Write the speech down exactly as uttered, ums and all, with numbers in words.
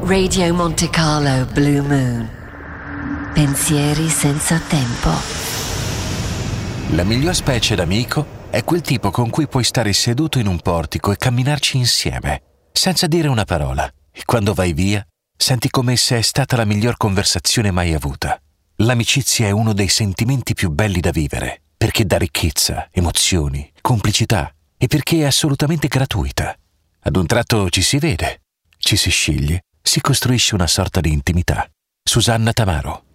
Radio Monte Carlo Blue Moon. Pensieri senza tempo. La miglior specie d'amico è quel tipo con cui puoi stare seduto in un portico e camminarci insieme, senza dire una parola. E quando vai via, senti come se è stata la miglior conversazione mai avuta. L'amicizia è uno dei sentimenti più belli da vivere, perché dà ricchezza, emozioni, complicità e perché è assolutamente gratuita. Ad un tratto ci si vede, ci si sceglie, si costruisce una sorta di intimità. Susanna Tamaro.